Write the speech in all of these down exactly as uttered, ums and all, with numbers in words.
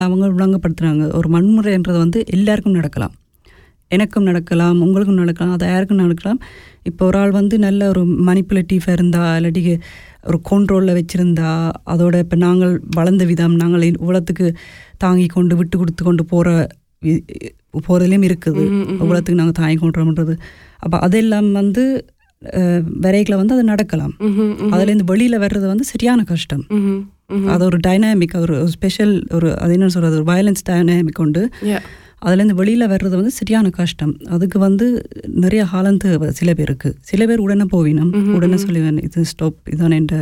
அவங்க விளங்கப்படுத்துகிறாங்க. ஒரு வன்முறைன்றது வந்து எல்லாருக்கும் நடக்கலாம், எனக்கும் நடக்கலாம், உங்களுக்கும் நடக்கலாம், அது யாருக்கும் நடக்கலாம். இப்போ ஒரு ஆள் வந்து நல்ல ஒரு மனிப்புலேட்டிவாக இருந்தா, இல்லாட்டி ஒரு கண்ட்ரோலில் வச்சுருந்தா, அதோட இப்போ நாங்கள் வளர்ந்த விதம், நாங்கள் இவ்வளோத்துக்கு தாங்கி கொண்டு விட்டு கொடுத்து கொண்டு போகிற போகிறதுலேயும் இருக்குது, இவ்வளோத்துக்கு நாங்கள் தாங்கி கொண்டுறோம்ன்றது. அப்போ அதெல்லாம் வந்து வரைகளை வந்து அது நடக்கலாம். அதுலேருந்து வெளியில் வர்றது வந்து சரியான கஷ்டம். அது ஒரு டைனாமிக், ஒரு ஸ்பெஷல், ஒரு அது என்ன சொல்கிறது, ஒரு வயலன்ஸ் டைனாமிக் உண்டு. அதுலேருந்து வெளியில் வர்றது வந்து சரியான கஷ்டம். அதுக்கு வந்து நிறைய காலம் தேவை சில பேருக்கு. சில பேர் உடனே போவினோம், உடனே சொல்லுவேன் இது ஸ்டாப், இதுதான் என்ற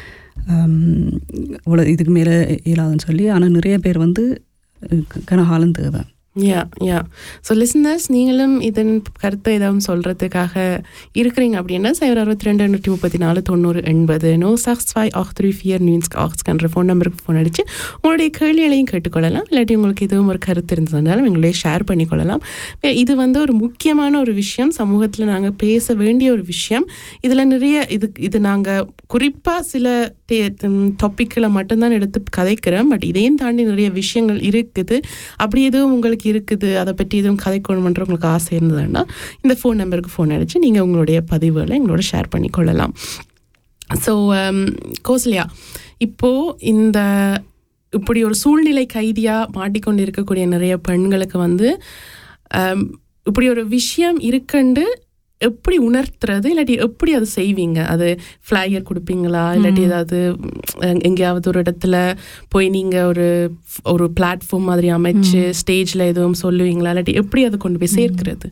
இவ்வளோ இதுக்கு மேலே இயலாதுன்னு சொல்லி. ஆனால் நிறைய பேர் வந்து கன காலம் தேவை. யா யா ஸோ லிசனர்ஸ், நீங்களும் இதன் கருத்தை ஏதாவது சொல்கிறதுக்காக இருக்கிறீங்க அப்படின்னா சைவர் அறுபத்தி ரெண்டு எண்ணூற்றி முப்பத்தி நாலு தொண்ணூறு எண்பது no socks five of three fear நியூன்ஸ்க்கு ஆக்ஸ்கன்ற phone நம்பருக்கு ஃபோன் அடித்து உங்களுடைய கேள்விகளையும் கேட்டுக்கொள்ளலாம். இல்லாட்டி உங்களுக்கு எதுவும் ஒரு கருத்து இருந்ததுனாலும் எங்களுடைய ஷேர் பண்ணிக்கொள்ளலாம். இது வந்து ஒரு முக்கியமான ஒரு விஷயம், சமூகத்தில் நாங்கள் பேச வேண்டிய ஒரு விஷயம். இதில் நிறைய இது இது நாங்கள் குறிப்பாக சில டாப்பிக்கில் மட்டும்தான் எடுத்து கதைக்கிறோம். பட் இதையும் தாண்டி நிறைய விஷயங்கள் இருக்குது. அப்படி எதுவும் உங்களுக்கு இருக்குது, அதை பற்றி எதுவும் கதைக்கணுமன்ற உங்களுக்கு ஆசை இருந்ததுன்னா இந்த ஃபோன் நம்பருக்கு ஃபோன் அடித்து நீங்கள் உங்களுடைய பதிவுகளை எங்களோட ஷேர் பண்ணிக்கொள்ளலாம். ஸோ கௌசல்யா, இப்போது இந்த இப்படி ஒரு சூழ்நிலை கைதியாக மாட்டிக்கொண்டு இருக்கக்கூடிய நிறைய பெண்களுக்கு வந்து இப்படி ஒரு விஷயம் இருக்குண்டு எப்படி உணர்த்துறது, இல்லாட்டி எப்படி அது செய்வீங்க? அது ஃப்ளையர் கொடுப்பீங்களா, இல்லாட்டி ஏதாவது எங்கேயாவது ஒரு இடத்துல போய் நீங்கள் ஒரு ஒரு பிளாட்ஃபார்ம் மாதிரி அமைச்சு ஸ்டேஜில் எதுவும் சொல்லுவீங்களா, இல்லாட்டி எப்படி அதை கொண்டு போய் சேர்க்கிறது?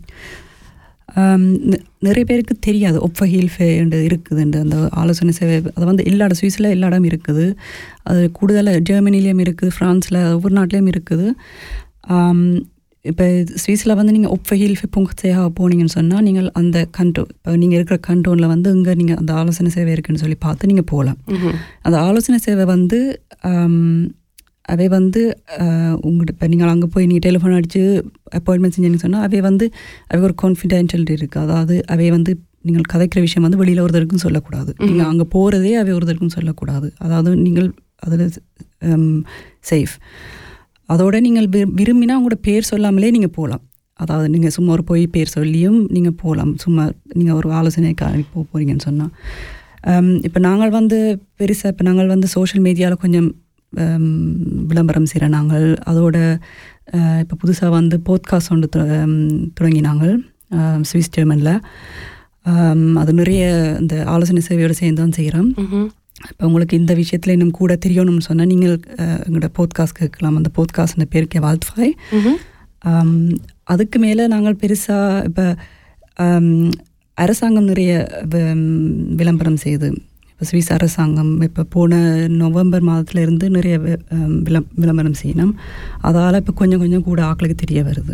நிறைய பேருக்கு தெரியாது ஒப்ப ஹீல்ஃபே இருக்குதுண்டு அந்த ஆலோசனை சேவை. அது வந்து எல்லா இடம், சுவிஸில் எல்லா இடம் இருக்குது. அது கூடுதலாக ஜெர்மனிலையும் இருக்குது, ஃப்ரான்ஸில், ஒவ்வொரு நாட்டிலையும் இருக்குது. இப்போ சுவிஸில் வந்து நீங்கள் ஒப்ப ஹீல்ஃபே புங்கச்சேகா போனீங்கன்னு சொன்னால் நீங்கள் அந்த கண்டோ, இப்போ நீங்கள் இருக்கிற கண்டோனில் வந்து இங்கே நீங்கள் அந்த ஆலோசனை சேவை இருக்குதுன்னு சொல்லி பார்த்து நீங்கள் போகலாம். அந்த ஆலோசனை சேவை வந்து அவை வந்து உங்கள்கிட்ட இப்போ நீங்கள் அங்கே போய் நீங்கள் டெலிஃபோன் அடித்து அப்பாயின்மெண்ட் செஞ்சீங்கன்னு சொன்னால் அவை வந்து அவை ஒரு கான்ஃபிடென்ஷியலிட்டி இருக்குது. அதாவது அவை வந்து நீங்கள் கதைக்கிற விஷயம் வந்து வெளியில் ஒருத்தருக்கும் சொல்லக்கூடாது. நீங்கள் அங்கே போகிறதே அவை ஒருத்தருக்கும் சொல்லக்கூடாது. அதாவது நீங்கள் அதில் சேஃப். அதோட நீங்கள் விரும்பினா உங்களோட பேர் சொல்லாமலே நீங்கள் போகலாம். அதாவது நீங்கள் சும்மா ஒரு போய் பேர் சொல்லியும் நீங்கள் போகலாம். சும்மா நீங்கள் ஒரு ஆலோசனைக்காக போக போகிறீங்கன்னு சொன்னால். இப்போ நாங்கள் வந்து பெருசாக இப்போ நாங்கள் வந்து சோஷியல் மீடியாவில் கொஞ்சம் விளம்பரம் செய்கிறோம் நாங்கள். அதோட இப்போ புதுசாக வந்து போட்காஸ்ட் ஒன்று தொடங்கினாங்க சுவிஸ் ஜெர்மனில். அது நிறைய இந்த ஆலோசனை சேவையோடு சேர்ந்து தான் செய்கிறோம். இப்போ உங்களுக்கு இந்த விஷயத்தில் இன்னும் கூட தெரியணும்னு சொன்னால் நீங்கள் எங்களோட போட்காஸ்ட் கேட்கலாம். அந்த போட்காஸ்ட்ன பேருக்கே வாழ்த்துஃபாய். அதுக்கு மேலே நாங்கள் பெருசாக இப்போ அரசாங்கம் நிறைய விளம்பரம் செய்யுது. இப்போ சுவிஸ் அரசாங்கம் இப்போ போன நவம்பர் மாதத்தில் இருந்து நிறைய விளம் விளம்பரம் செய்யணும். அதால் இப்போ கொஞ்சம் கொஞ்சம் கூட ஆக்களுக்கு தெரிய வருது.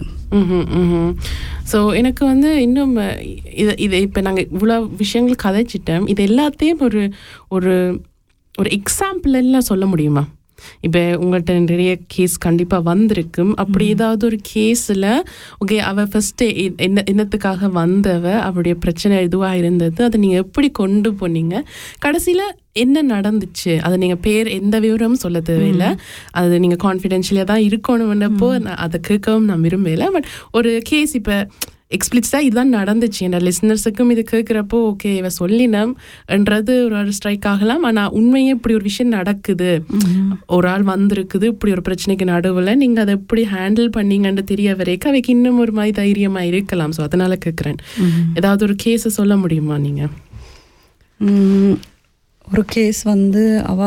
ஸோ எனக்கு வந்து இன்னும் இது இது இப்போ நாங்கள் இவ்வளோ விஷயங்கள் கதைச்சிட்டோம். இது எல்லாத்தையும் ஒரு ஒரு ஒரு எக்ஸாம்பிள் எல்லாம் சொல்ல முடியுமா? இப்போ உங்கள்கிட்ட நிறைய கேஸ் கண்டிப்பாக வந்திருக்கும். அப்படி ஏதாவது ஒரு கேஸில் ஓகே அவள் ஃபஸ்ட்டு என்ன என்னத்துக்காக வந்தவ, அவளுடைய பிரச்சனை எதுவாக இருந்தது, அதை நீங்கள் எப்படி கொண்டு போனீங்க, கடைசியில் என்ன நடந்துச்சு, அதை நீங்கள் பேர் எந்த விவரமும் சொல்ல தேவையில்லை, அது நீங்கள் கான்ஃபிடென்ஷியலாக தான் இருக்கணும்ன்றப்போ நான் அதை கேட்கவும் நான் விரும்பலை. பட் ஒரு கேஸ் இப்போ எக்ஸ்பிளிசிட்டாக இதுதான் நடந்துச்சு, என் லிசனர்ஸுக்கும் இது கேட்குறப்போ ஓகே இவ சொல்லினம் என்றது ஒரு ஸ்ட்ரைக் ஆகலாம். ஆனால் உண்மையே இப்படி ஒரு விஷயம் நடக்குது, ஒரு ஆள் வந்திருக்குது, இப்படி ஒரு பிரச்சனைக்கு நடுவில் நீங்கள் அதை எப்படி ஹேண்டில் பண்ணீங்கன்னு தெரிய வரைக்கும் அவைக்கு இன்னும் ஒரு மாதிரி தைரியமாக இருக்கலாம். ஸோ அதனால் கேட்குறேன், ஏதாவது ஒரு கேஸை சொல்ல முடியுமா நீங்கள்? ஒரு கேஸ் வந்து அவ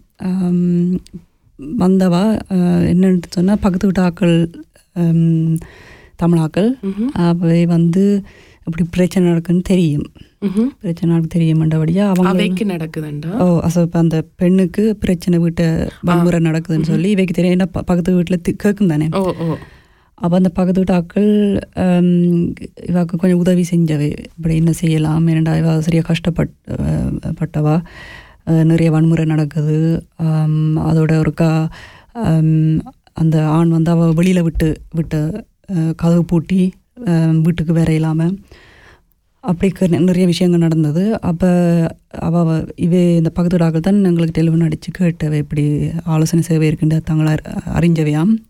வந்தவா என்னன்னு சொன்னால் பக்கத்து வீட்டு ஆக்கள் தமிழாக்கள் அவை வந்து இப்படி பிரச்சனை நடக்குன்னு தெரியும். பிரச்சனை நடக்கு தெரியுமெண்டபடியா அவங்க நடக்குதுண்டா ஓ அசோ இப்போ அந்த பெண்ணுக்கு பிரச்சனை வீட்டை வன்முறை நடக்குதுன்னு சொல்லி இவைக்கு தெரியும். ஏன்னா பக்கத்து வீட்டில் கேட்கும் தானே. அப்போ அந்த பக்கத்து வீட்டு ஆக்கள் இவாக்கு கொஞ்சம் உதவி செஞ்சவை, இப்படி என்ன செய்யலாம், ஏன்னா இவா சரியாக கஷ்டப்பட் பட்டவா, நிறைய வன்முறை நடக்குது. அதோட ஒருக்கா அந்த ஆண் வந்து அவள் வெளியில் விட்டு விட்டு கதவு பூட்டி வீட்டுக்கு வேற இல்லாமல் அப்படி க- நிறைய விஷயங்கள் நடந்தது. அப்போ அவ இவே இந்த பக்கத்து ஆக்கள் தான் எங்களுக்கு டெலிஃபோன் அடித்து கேட்டவை இப்படி ஆலோசனை சேவை இருக்குன்ற தங்களை அறிஞ்சவையாம்.